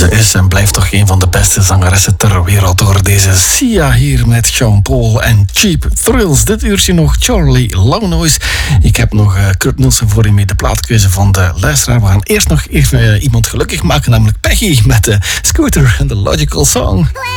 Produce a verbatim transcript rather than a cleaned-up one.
Ze is en blijft toch een van de beste zangeressen ter wereld door deze Sia hier met Sean Paul en Cheap Thrills. Dit uurtje nog Charlie Loudnoise. Ik heb nog uh, Kurt Nielsen voor u mee de plaatkeuze van de luisteraar. We gaan eerst nog even uh, iemand gelukkig maken, namelijk Peggy met de Scooter en de Logical Song.